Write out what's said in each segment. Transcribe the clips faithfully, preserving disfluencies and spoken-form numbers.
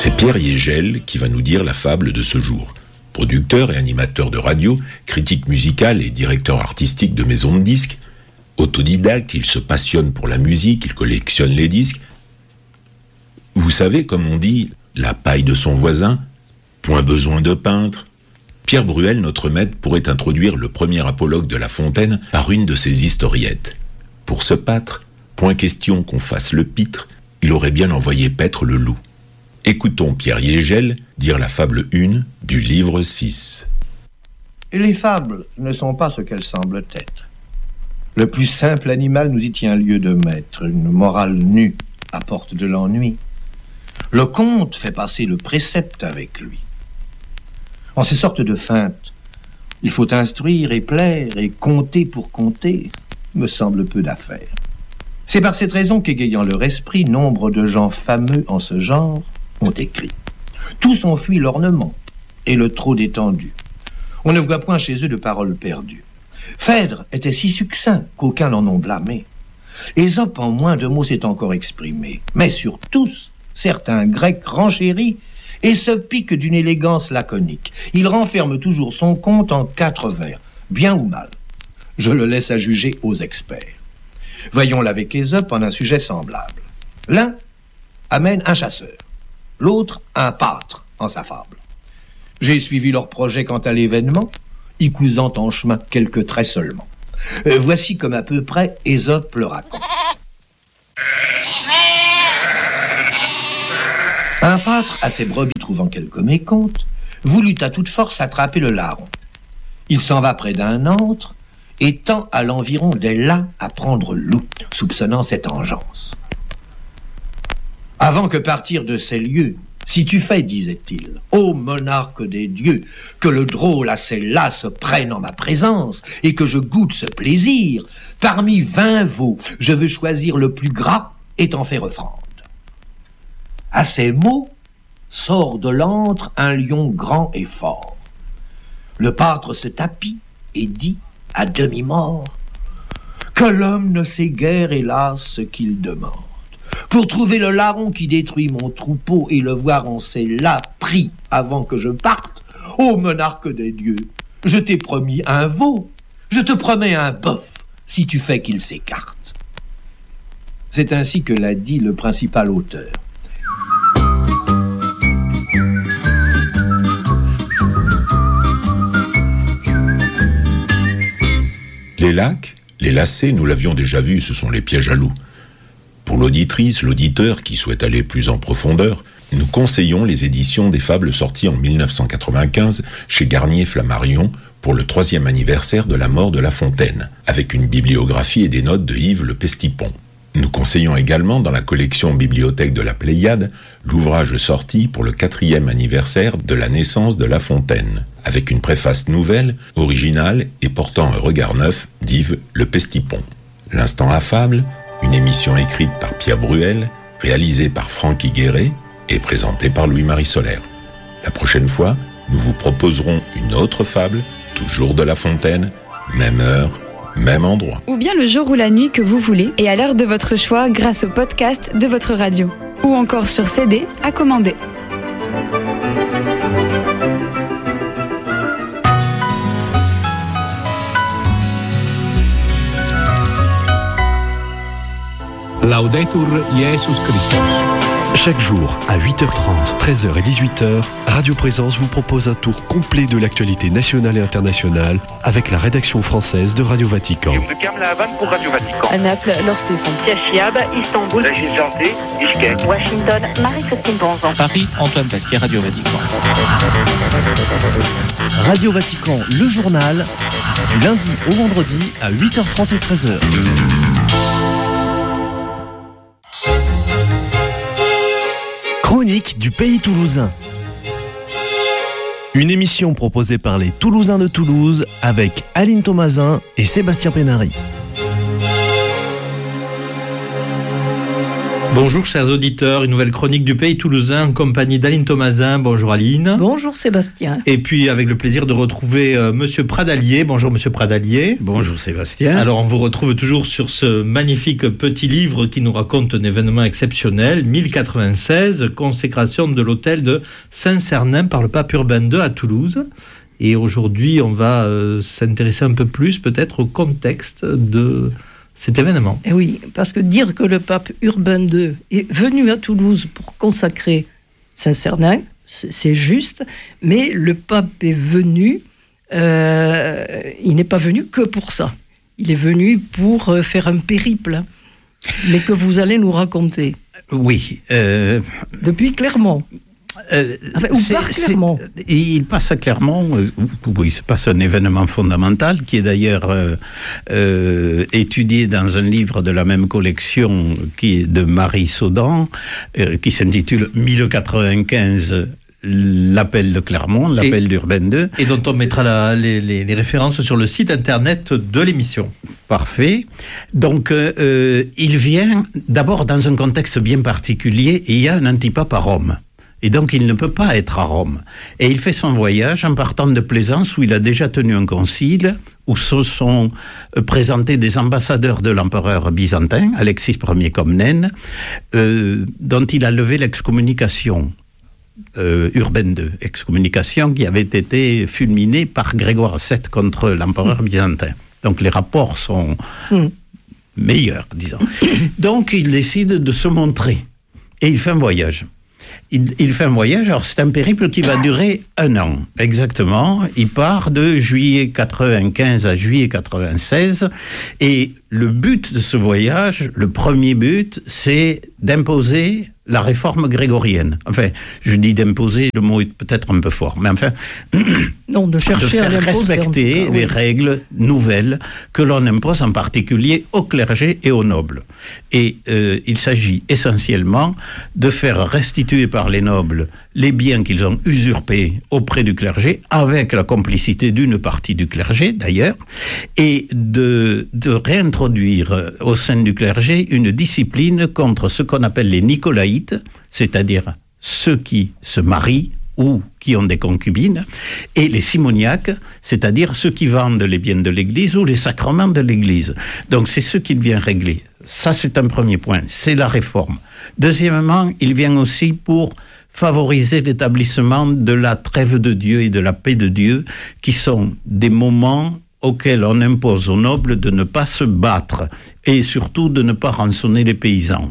C'est Pierre Yegel qui va nous dire la fable de ce jour. Producteur et animateur de radio, critique musical et directeur artistique de maison de disques, autodidacte, il se passionne pour la musique, il collectionne les disques. Vous savez, comme on dit, la paille de son voisin, point besoin de peintre. Pierre Bruel, notre maître, pourrait introduire le premier apologue de La Fontaine par une de ses historiettes. Pour ce pâtre, point question qu'on fasse le pitre, il aurait bien envoyé paître le loup. Écoutons Pierre Yegel dire la fable un du livre six. Les fables ne sont pas ce qu'elles semblent être. Le plus simple animal nous y tient lieu de maître. Une morale nue apporte de l'ennui. Le conte fait passer le précepte avec lui. En ces sortes de feintes, il faut instruire et plaire, et compter pour compter me semble peu d'affaires. C'est par cette raison qu'égayant leur esprit, nombre de gens fameux en ce genre ont écrit. Tous ont fui l'ornement et le trop d'étendue. On ne voit point chez eux de paroles perdues. Phèdre était si succinct qu'aucuns l'en ont blâmé. Ésope en moins de mots s'est encore exprimé. Mais sur tous, certains Grecs renchéris et se piquent d'une élégance laconique. Il renferme toujours son conte en quatre vers, bien ou mal. Je le laisse à juger aux experts. Voyons-le avec Ésope en un sujet semblable. L'un amène un chasseur, l'autre un pâtre en sa fable. J'ai suivi leur projet quant à l'événement, y cousant en chemin quelques traits seulement. Euh, voici comme à peu près Ésope le raconte. Un pâtre, à ses brebis trouvant quelque mécompte, voulut à toute force attraper le larron. Il s'en va près d'un antre et tend à l'environ des là à prendre loup, soupçonnant cette engeance. Avant que partir de ces lieux, si tu fais, disait-il, ô monarque des dieux, que le drôle à ces là se prenne en ma présence et que je goûte ce plaisir, parmi vingt veaux, je veux choisir le plus gras et t'en faire offrande. À ces mots, sort de l'antre un lion grand et fort. Le pâtre se tapit et dit, à demi-mort, que l'homme ne sait guère, hélas, ce qu'il demande. Pour trouver le larron qui détruit mon troupeau et le voir en ces là pris avant que je parte, ô monarque des dieux, je t'ai promis un veau, je te promets un bœuf, si tu fais qu'il s'écarte. C'est ainsi que l'a dit le principal auteur. Les lacs, les lacets, nous l'avions déjà vu, ce sont les pièges à loups. Pour l'auditrice, l'auditeur qui souhaite aller plus en profondeur, nous conseillons les éditions des fables sorties en dix-neuf cent quatre-vingt-quinze chez Garnier-Flammarion pour le troisième anniversaire de la mort de La Fontaine, avec une bibliographie et des notes de Yves Le Pestipon. Nous conseillons également dans la collection Bibliothèque de la Pléiade l'ouvrage sorti pour le quatrième anniversaire de la naissance de La Fontaine, avec une préface nouvelle, originale et portant un regard neuf d'Yves Le Pestipon. L'instant affable, une émission écrite par Pierre Bruel, réalisée par Franck Higueret et présentée par Louis-Marie Solaire. La prochaine fois, nous vous proposerons une autre fable, toujours de La Fontaine, même heure, même endroit. Ou bien le jour ou la nuit que vous voulez et à l'heure de votre choix grâce au podcast de votre radio. Ou encore sur C D à commander. Laudetur Jesus Christus. Chaque jour, à huit heures trente, treize heures et dixhuit heures, Radio Présence vous propose un tour complet de l'actualité nationale et internationale avec la rédaction française de Radio Vatican. Pour Radio Vatican. À Naples, Laure Stéphane. Cachiab, Istanbul, Régis Janté, Bishkek. Washington, Marie-Christine Bonzon. Paris, Antoine Pasquier, Radio Vatican. Radio Vatican, le journal, du lundi au vendredi à huit heures trente et treize heures. Chronique du pays toulousain. Une émission proposée par les Toulousains de Toulouse avec Aline Thomasin et Sébastien Pénary. Bonjour chers auditeurs, une nouvelle chronique du Pays Toulousain en compagnie d'Aline Thomasin. Bonjour Aline. Bonjour Sébastien. Et puis avec le plaisir de retrouver euh, Monsieur Pradalier. Bonjour Monsieur Pradalier. Bonjour Sébastien. Alors on vous retrouve toujours sur ce magnifique petit livre qui nous raconte un événement exceptionnel, mille quatre-vingt-seize, consécration de l'hôtel de Saint-Cernin par le pape Urbain deux à Toulouse. Et aujourd'hui on va euh, s'intéresser un peu plus peut-être au contexte de cet événement. Et oui, parce que dire que le pape Urbain deux est venu à Toulouse pour consacrer Saint-Cernin, c'est, c'est juste, mais le pape est venu, euh, il n'est pas venu que pour ça. Il est venu pour euh, faire un périple, mais que vous allez nous raconter. Oui. Euh... Depuis Clermont. Euh, enfin, ou par Clermont. Il passe à Clermont, euh, oui, il se passe un événement fondamental qui est d'ailleurs euh, euh, étudié dans un livre de la même collection qui est de Marie Saudan, euh, qui s'intitule mille quatre-vingt-quinze, l'appel de Clermont, l'appel et, d'Urbain deux. Et dont on mettra la, les, les, les références sur le site internet de l'émission. Parfait. Donc, euh, il vient d'abord dans un contexte bien particulier, et il y a un antipape à Rome. Et donc, il ne peut pas être à Rome. Et il fait son voyage en partant de Plaisance, où il a déjà tenu un concile, où se sont présentés des ambassadeurs de l'empereur byzantin, Alexis Ier Comnène, euh, dont il a levé l'excommunication. Euh, Urbain deux, excommunication qui avait été fulminée par Grégoire sept contre l'empereur byzantin. Donc, les rapports sont mm. meilleurs, disons. Donc, il décide de se montrer. Et il fait un voyage. Il, il fait un voyage, alors c'est un périple qui va durer un an, exactement. Il part de juillet quatre-vingt-quinze à juillet quatre-vingt-seize, et le but de ce voyage, le premier but, c'est d'imposer la réforme grégorienne. Enfin, je dis d'imposer, le mot est peut-être un peu fort, mais enfin, non, de chercher de faire à respecter cas, oui. les règles nouvelles que l'on impose en particulier au clergé et aux nobles. Et euh, il s'agit essentiellement de faire restituer par les nobles les biens qu'ils ont usurpés auprès du clergé, avec la complicité d'une partie du clergé d'ailleurs, et de, de réintroduire au sein du clergé une discipline contre ce qu'on appelle les nicolaïtes, c'est-à-dire ceux qui se marient ou qui ont des concubines, et les simoniaques, c'est-à-dire ceux qui vendent les biens de l'Église ou les sacrements de l'Église. Donc c'est ce qu'il vient régler. Ça, c'est un premier point, c'est la réforme. Deuxièmement, il vient aussi pour favoriser l'établissement de la trêve de Dieu et de la paix de Dieu, qui sont des moments auxquels on impose aux nobles de ne pas se battre et surtout de ne pas rançonner les paysans.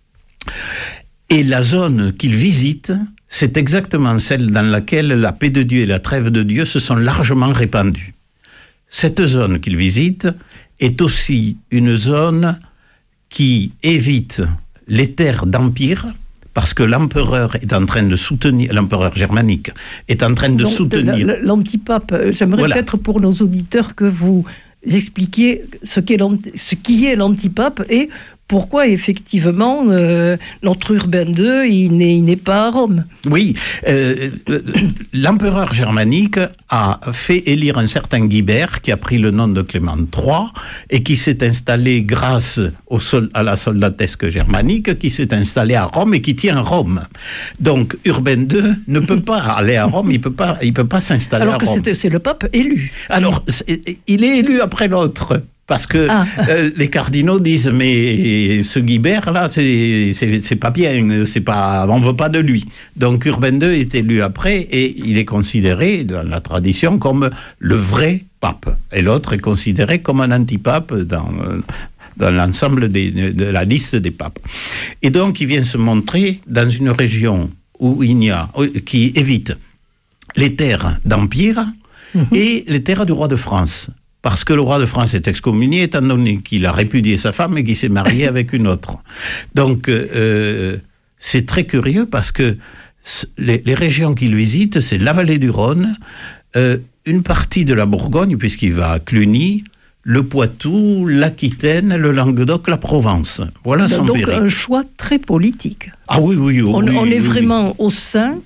Et la zone qu'il visite, c'est exactement celle dans laquelle la paix de Dieu et la trêve de Dieu se sont largement répandues. Cette zone qu'il visite est aussi une zone qui évite les terres d'empire, parce que l'empereur est en train de soutenir, l'empereur germanique est en train de Donc, soutenir... De, l'antipape, j'aimerais voilà. peut-être pour nos auditeurs que vous expliquiez ce, qu'est ce qui est l'antipape et pourquoi effectivement euh, notre Urbain deux, il n'est, il n'est pas à Rome. Oui, euh, l'empereur germanique a fait élire un certain Guibert qui a pris le nom de Clément trois et qui s'est installé grâce au sol, à la soldatesque germanique, qui s'est installé à Rome et qui tient Rome. Donc Urbain deux ne peut pas aller à Rome, il peut pas, il peut pas s'installer Alors à que Rome. C'est, c'est le pape élu. Alors, il est élu après l'autre. Parce que ah. euh, les cardinaux disent mais ce Guibert là c'est, c'est, c'est pas bien, c'est pas, on veut pas de lui. Donc Urbain deux est élu après et il est considéré dans la tradition comme le vrai pape. Et l'autre est considéré comme un antipape dans, dans l'ensemble des, de la liste des papes. Et donc il vient se montrer dans une région où il n'y a, qui évite les terres d'empire mmh. et les terres du roi de France. Parce que le roi de France est excommunié, étant donné qu'il a répudié sa femme et qu'il s'est marié avec une autre. Donc, euh, c'est très curieux parce que les, les régions qu'il visite, c'est la vallée du Rhône, euh, une partie de la Bourgogne, puisqu'il va à Cluny, le Poitou, l'Aquitaine, le Languedoc, la Provence. Voilà son Donc, périple. Donc, un choix très politique. Ah oui, oui, oui. On, oui, on est oui, vraiment oui. au sein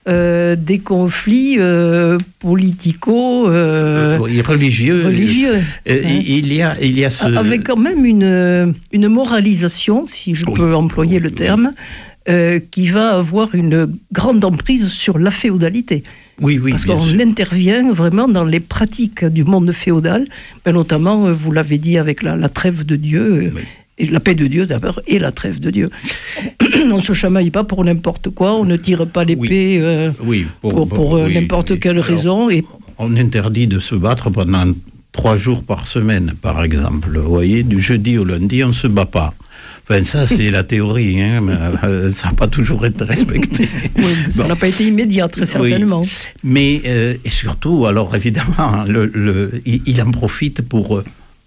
euh, des conflits euh, politico euh, oui, religieux. religieux. Euh, hein. Il y a, il y a ce... Avec quand même une, une moralisation, si je oui. peux employer le terme, euh, qui va avoir une grande emprise sur la féodalité. Oui, oui, Parce qu'on sûr. intervient vraiment dans les pratiques du monde féodal, ben notamment, vous l'avez dit, avec la, la trêve de Dieu, oui. et la paix de Dieu d'abord, et la trêve de Dieu. On ne se chamaille pas pour n'importe quoi, on ne tire pas l'épée oui. Euh, oui, pour, pour, pour oui, n'importe oui. quelle Alors, raison. Et... On interdit de se battre pendant trois jours par semaine, par exemple. Vous voyez, du jeudi au lundi, on ne se bat pas. Enfin, ça, c'est la théorie, hein, mais euh, ça n'a pas toujours été respecté. Oui, ça bon. n'a pas été immédiat, très certainement. Oui. Mais, euh, et surtout, alors évidemment, le, le, il, il en profite pour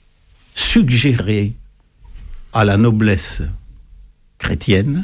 suggérer à la noblesse chrétienne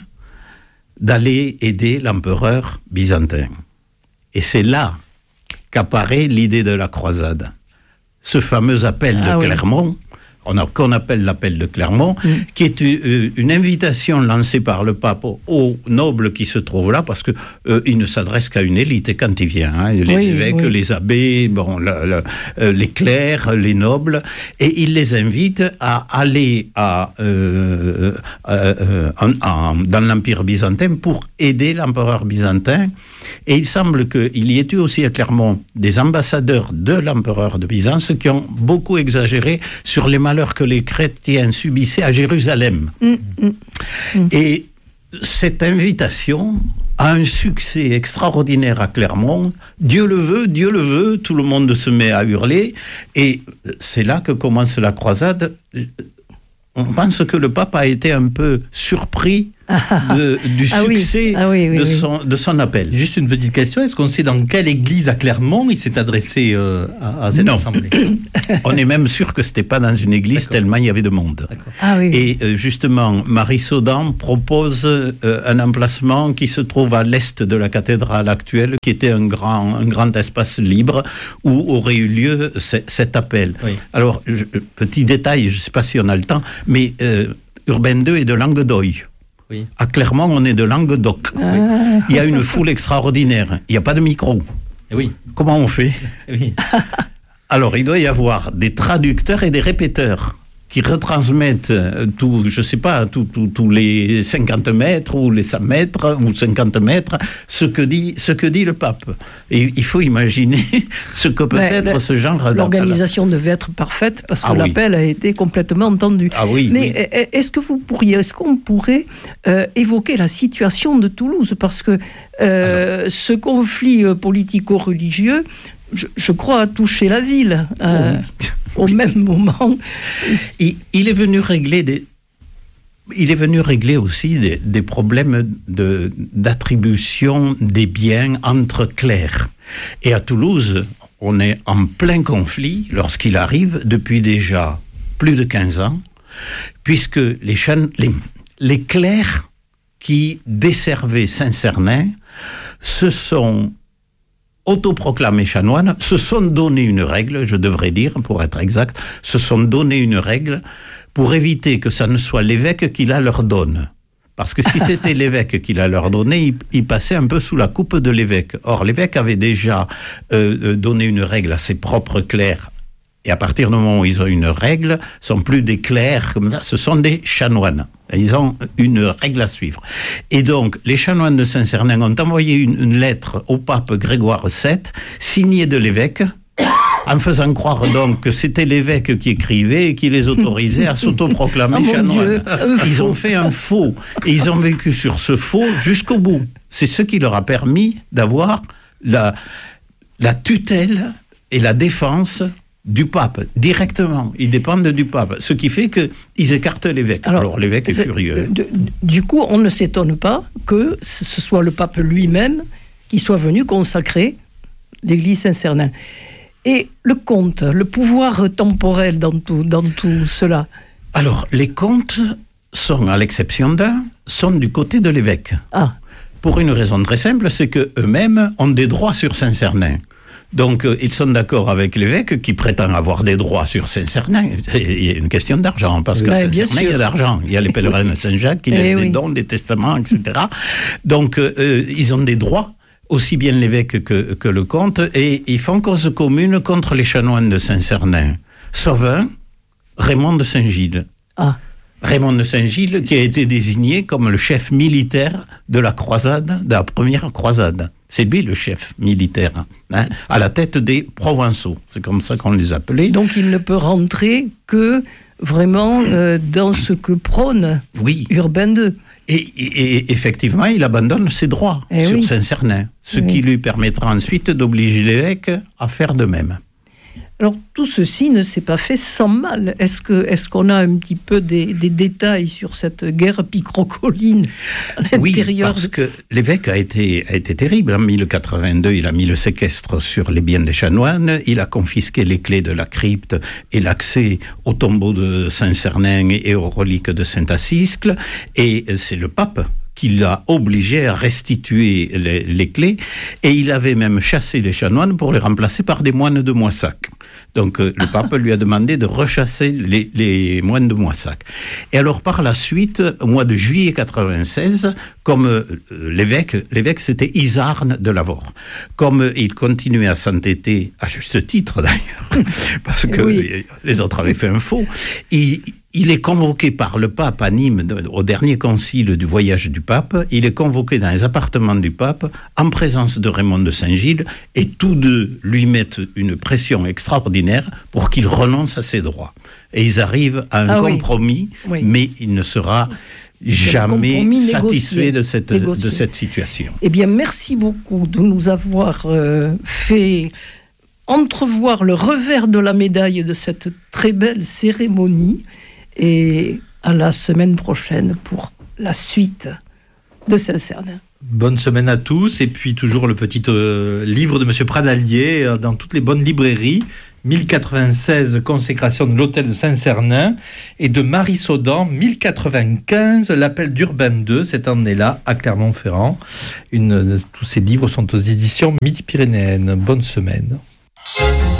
d'aller aider l'empereur byzantin. Et c'est là qu'apparaît l'idée de la croisade. Ce fameux appel ah, de oui. Clermont, On a, qu'on appelle l'appel de Clermont, mmh. qui est une, une invitation lancée par le pape aux nobles qui se trouvent là, parce qu'il euh, ne s'adresse qu'à une élite quand il vient. Hein, les oui, évêques, oui. les abbés, bon, la, la, euh, les clercs, les nobles, et il les invite à aller à, euh, euh, en, en, dans l'Empire byzantin pour aider l'empereur byzantin. Et il semble qu'il y ait eu aussi à Clermont des ambassadeurs de l'empereur de Byzance qui ont beaucoup exagéré sur les malheurs que les chrétiens subissaient à Jérusalem. Mmh, mmh, mmh. Et cette invitation a un succès extraordinaire à Clermont. Dieu le veut, Dieu le veut, tout le monde se met à hurler. Et c'est là que commence la croisade. On pense que le pape a été un peu surpris de, du ah succès oui. Ah oui, oui, de, son, de son appel. Juste une petite question, est-ce qu'on sait dans quelle église à Clermont il s'est adressé euh, à, à cette non. assemblée? On est même sûr que ce n'était pas dans une église D'accord. tellement il y avait de monde. Ah, oui. Et euh, justement, Marie Saudan propose euh, un emplacement qui se trouve à l'est de la cathédrale actuelle, qui était un grand, un grand espace libre où aurait eu lieu c- cet appel. Oui. Alors, je, petit détail, je ne sais pas si on a le temps, mais euh, Urbain deux est de Languedoc. Oui. À Clermont, on est de Languedoc. Ah. Il y a une foule extraordinaire. Il n'y a pas de micro. Oui. Comment on fait? Oui. Alors, il doit y avoir des traducteurs et des répéteurs qui retransmettent tout, je ne sais pas, tous tout, tout les cinquante mètres ou les cent mètres ou cinquante mètres, ce que dit, ce que dit le pape. Et il faut imaginer ce que peut ouais, être le, ce genre d'appel. L'organisation devait être parfaite parce que ah, l'appel oui. a été complètement entendu. Ah, oui, Mais oui. est-ce que vous pourriez, est-ce qu'on pourrait euh, évoquer la situation de Toulouse? Parce que euh, ce conflit politico-religieux, je, je crois, a touché la ville. Euh, oui. Au même moment. Il, il est venu régler des... Il est venu régler aussi des, des problèmes de, d'attribution des biens entre clercs. Et à Toulouse, on est en plein conflit lorsqu'il arrive depuis déjà plus de quinze ans, puisque les, chaînes, les, les clercs qui desservaient Saint-Cernin se sont autoproclamés chanoines, se sont donné une règle, je devrais dire, pour être exact, se sont donné une règle pour éviter que ça ne soit l'évêque qui la leur donne. Parce que si c'était l'évêque qui la leur donnait, il, il passait un peu sous la coupe de l'évêque. Or, l'évêque avait déjà euh, donné une règle à ses propres clercs. Et à partir du moment où ils ont une règle, ce ne sont plus des clercs comme ça, ce sont des chanoines. Ils ont une règle à suivre. Et donc, les chanoines de Saint-Cernin ont envoyé une, une lettre au pape Grégoire sept, signée de l'évêque, en faisant croire donc que c'était l'évêque qui écrivait et qui les autorisait à s'autoproclamer oh chanoines. Ils ont fait un faux. Et ils ont vécu sur ce faux jusqu'au bout. C'est ce qui leur a permis d'avoir la, la tutelle et la défense du pape, directement. Ils dépendent du pape. Ce qui fait qu'ils écartent l'évêque. Alors, Alors l'évêque est, est furieux. De, du coup, on ne s'étonne pas que ce soit le pape lui-même qui soit venu consacrer l'église Saint-Cernin. Et le comte, le pouvoir temporel dans tout, dans tout cela? Alors, les comtes sont, à l'exception d'un, sont du côté de l'évêque. Ah. Pour une raison très simple, c'est qu'eux-mêmes ont des droits sur Saint-Cernin. Donc, euh, ils sont d'accord avec l'évêque qui prétend avoir des droits sur Saint-Cernin. Il y a une question d'argent, parce que ouais, Saint-Cernin, il y a d'argent. Il y a les pèlerins de Saint-Jacques qui laissent oui. des dons, des testaments, et cetera. Donc, euh, ils ont des droits, aussi bien l'évêque que, que le comte, et ils font cause commune contre les chanoines de Saint-Cernin. Sauf un, Raymond de Saint-Gilles. Ah. Raymond de Saint-Gilles qui a été désigné comme le chef militaire de la croisade, de la première croisade. C'est lui le chef militaire, hein, à la tête des Provençaux. C'est comme ça qu'on les appelait. Donc il ne peut rentrer que vraiment euh, dans ce que prône oui. Urbain deux. Et, et, et effectivement, il abandonne ses droits et sur oui. Saint-Cernin, ce oui. qui lui permettra ensuite d'obliger l'évêque à faire de même. Alors, tout ceci ne s'est pas fait sans mal. Est-ce que, est-ce qu'on a un petit peu des, des détails sur cette guerre picrocoline à l'intérieur? Oui, parce que l'évêque a été, a été terrible. En mille quatre-vingt-deux, il a mis le séquestre sur les biens des chanoines, il a confisqué les clés de la crypte et l'accès au tombeau de Saint-Cernin et aux reliques de Saint-Assiscle, et c'est le pape qui l'a obligé à restituer les, les clés, et il avait même chassé les chanoines pour les remplacer par des moines de Moissac. Donc euh, le pape lui a demandé de rechasser les, les moines de Moissac. Et alors par la suite, au mois de juillet quatre-vingt-seize, comme euh, l'évêque, l'évêque c'était Isarne de Lavore, comme euh, il continuait à s'entêter, à juste titre d'ailleurs, parce que oui. les, les autres avaient fait un faux, il, il est convoqué par le pape à Nîmes au dernier concile du voyage du pape, il est convoqué dans les appartements du pape en présence de Raymond de Saint-Gilles, et tous deux lui mettent une pression extraordinaire pour qu'il renonce à ses droits. Et ils arrivent à un ah, compromis, oui. Oui. mais il ne sera jamais satisfait de cette, de cette situation. Eh bien, merci beaucoup de nous avoir euh, fait entrevoir le revers de la médaille de cette très belle cérémonie, et à la semaine prochaine pour la suite de Saint-Cernin. Bonne semaine à tous, et puis toujours le petit euh, livre de Monsieur Pradalier euh, dans toutes les bonnes librairies, mille quatre-vingt-seize, consécration de l'hôtel de Saint-Cernin, et de Marie Saudan, mille quatre-vingt-quinze, l'appel d'Urbain deux, cette année-là, à Clermont-Ferrand. Une, tous ces livres sont aux éditions Midi-Pyrénéennes. Bonne semaine.